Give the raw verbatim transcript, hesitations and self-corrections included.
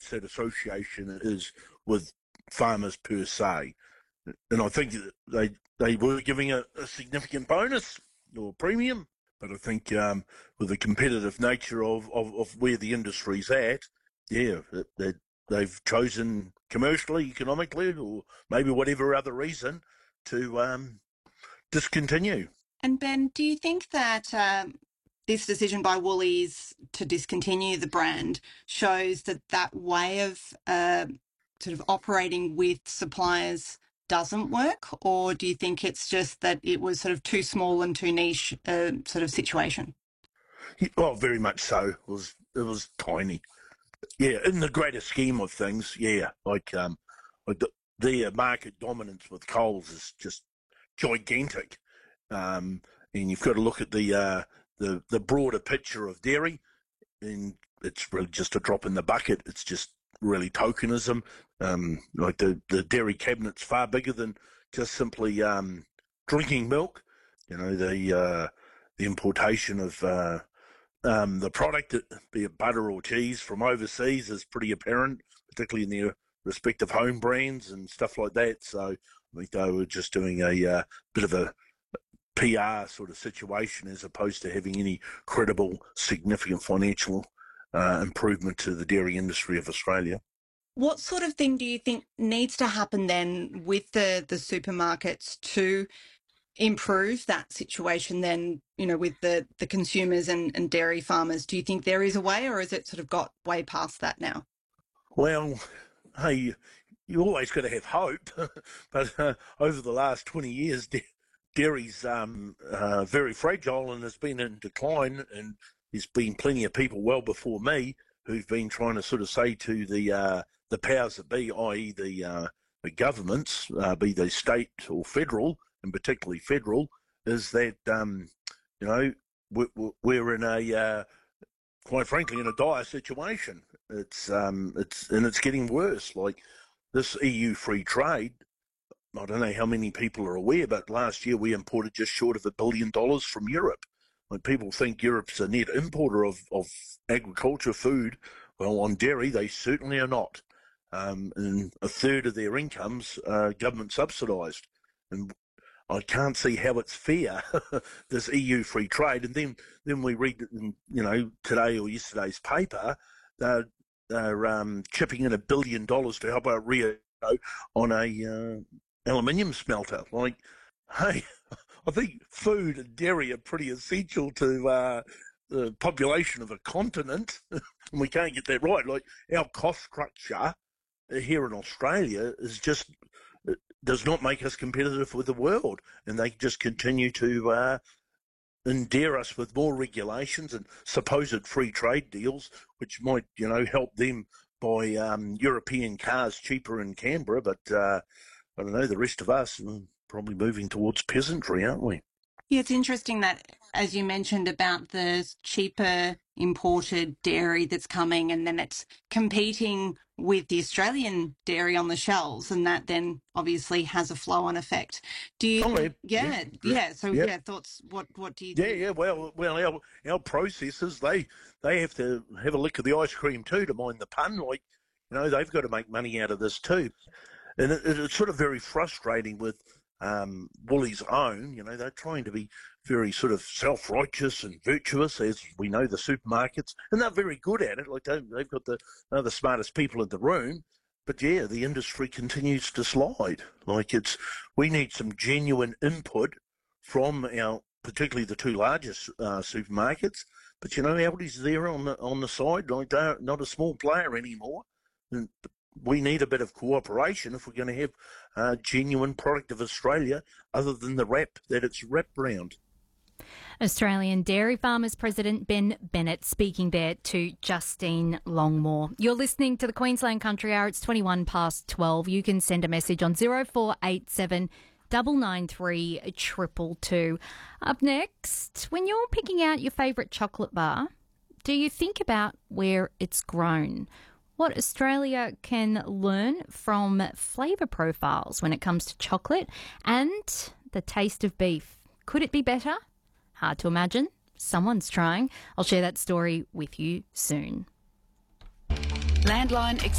rights that association is with farmers per se. And I think that they they were giving a, a significant bonus or premium, but I think um, with the competitive nature of, of, of where the industry's at, yeah, they, they've chosen commercially, economically, or maybe whatever other reason to um, discontinue. And Ben, do you think that um, this decision by Woolies to discontinue the brand shows that that way of uh, sort of operating with suppliers doesn't work, or do you think it's just that it was sort of too small and too niche uh, sort of situation? Yeah, well, very much so. It was it was tiny. Yeah, in the greater scheme of things, yeah, like um, like the, their market dominance with Coles is just gigantic, um, and you've got to look at the uh, the the broader picture of dairy, and it's really just a drop in the bucket. It's just really tokenism. Um, like the the dairy cabinet's far bigger than just simply um, drinking milk. You know, the uh, the importation of uh, um, the product, be it butter or cheese from overseas, is pretty apparent, particularly in their respective home brands and stuff like that. So I think they were just doing a uh, bit of a P R sort of situation as opposed to having any credible, significant financial uh, improvement to the dairy industry of Australia. What sort of thing do you think needs to happen then with the, the supermarkets to improve that situation then, you know, with the, the consumers and, and dairy farmers? Do you think there is a way, or has it sort of got way past that now? Well, hey, you always got to have hope, but uh, over the last twenty years, da- dairy's um, uh, very fragile and has been in decline, and there's been plenty of people well before me who've been trying to sort of say to the uh, the powers that be, that is the, uh, the governments, uh, be they state or federal, and particularly federal, is that, um, you know, we're, we're in a, uh, quite frankly, in a dire situation. It's, um, it's, and it's getting worse. Like this E U free trade, I don't know how many people are aware, but last year we imported just short of a billion dollars from Europe. When people think Europe's a net importer of, of agriculture, food, well, on dairy, they certainly are not. Um, and a third of their incomes are government subsidised. And I can't see how it's fair, this E U free trade. And then, then we read, in, you know, today or yesterday's paper, they're, they're um, chipping in a billion dollars to help out Rio on a uh, aluminium smelter. Like, hey, I think food and dairy are pretty essential to uh, the population of a continent, and we can't get that right. Like, our cost structure here in Australia is just does not make us competitive with the world, and they just continue to uh, endear us with more regulations and supposed free trade deals, which might, you know, help them buy um, European cars cheaper in Canberra. But uh, I don't know, the rest of us are probably moving towards peasantry, aren't we? Yeah, it's interesting that, as you mentioned, about the cheaper imported dairy that's coming, and then it's competing with the Australian dairy on the shelves, and that then obviously has a flow-on effect. Do you Oh, think? yeah, Yeah, yeah. So, yeah, yeah, thoughts. What What do you yeah, think? yeah. Well, well, our our processors they they have to have a lick of the ice cream too, to mind the pun. Like, you know, they've got to make money out of this too. And it, it's sort of very frustrating with um, Woolies' own. You know, they're trying to be very sort of self-righteous and virtuous, as we know the supermarkets, and they're very good at it. Like they, they've got the they're the smartest people in the room. But yeah, the industry continues to slide. Like it's we need some genuine input from our, particularly the two largest uh, supermarkets. But you know, Aldi's there on the on the side. Like they're not a small player anymore. And we need a bit of cooperation if we're going to have a genuine product of Australia other than the wrap that it's wrapped around. Australian Dairy Farmers President Ben Bennett speaking there to Justine Longmore. You're listening to the Queensland Country Hour. It's twenty-one past twelve. You can send a message on zero four eight seven nine nine three two two two. Up next, when you're picking out your favourite chocolate bar, do you think about where it's grown? What Australia can learn from flavour profiles when it comes to chocolate and the taste of beef. Could it be better? Hard to imagine. Someone's trying. I'll share that story with you soon. Landline